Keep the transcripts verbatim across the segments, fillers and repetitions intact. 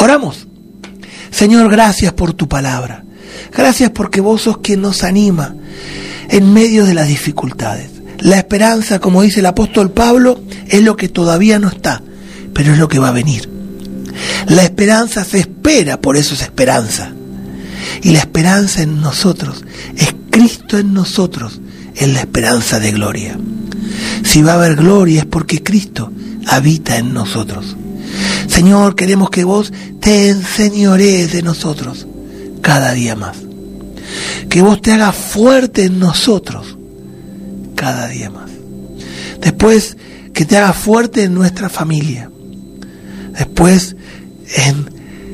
Oramos. Señor, gracias por tu palabra. Gracias porque vos sos quien nos anima en medio de las dificultades. La esperanza, como dice el apóstol Pablo, es lo que todavía no está, pero es lo que va a venir. La esperanza se espera, por eso es esperanza. Y la esperanza en nosotros es Cristo en nosotros, en la esperanza de gloria. Si va a haber gloria es porque Cristo habita en nosotros. Señor, queremos que vos te enseñorees de nosotros cada día más. Que vos te hagas fuerte en nosotros cada día más. Después, que te hagas fuerte en nuestra familia. Después, en,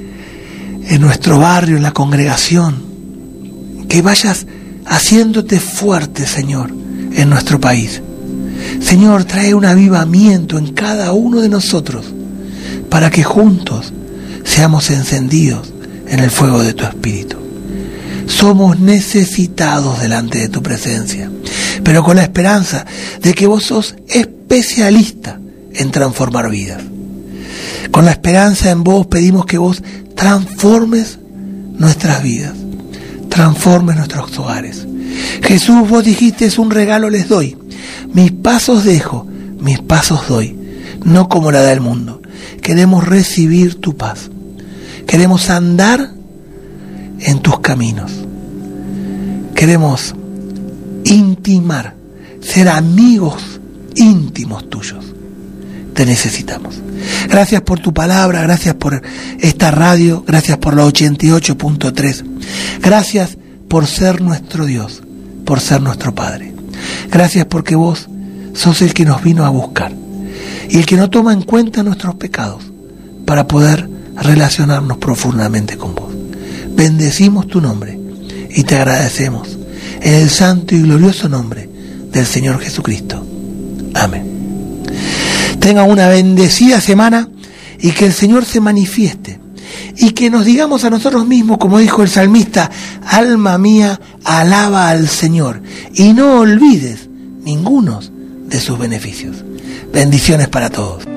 en nuestro barrio, en la congregación. Que vayas haciéndote fuerte, Señor, en nuestro país. Señor, trae un avivamiento en cada uno de nosotros para que juntos seamos encendidos en el fuego de tu Espíritu. Somos necesitados delante de tu presencia, pero con la esperanza de que vos sos especialista en transformar vidas. Con la esperanza en vos pedimos que vos transformes nuestras vidas, transformes nuestros hogares. Jesús, vos dijiste, es un regalo les doy. Mis pasos dejo, mis pasos doy, no como la del mundo. Queremos recibir tu paz. Queremos andar en tus caminos. Queremos intimar, ser amigos íntimos tuyos. Te necesitamos. Gracias por tu palabra, gracias por esta radio, gracias por la ochenta y ocho punto tres. Gracias por ser nuestro Dios, por ser nuestro Padre. Gracias porque vos sos el que nos vino a buscar y el que no toma en cuenta nuestros pecados para poder relacionarnos profundamente con vos. Bendecimos tu nombre y te agradecemos en el santo y glorioso nombre del Señor Jesucristo. Amén. Tengan una bendecida semana y que el Señor se manifieste y que nos digamos a nosotros mismos, como dijo el salmista: alma mía, alaba al Señor y no olvides ninguno de sus beneficios. Bendiciones para todos.